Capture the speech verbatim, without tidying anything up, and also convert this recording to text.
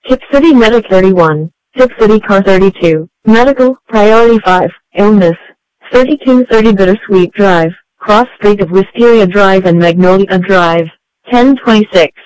Tip City Medic thirty-one, Tip City Car thirty-two, Medical, Priority five, Illness, thirty-two thirty Bittersweet Drive, Cross Street of Wisteria Drive and Magnolia Drive, ten twenty-six.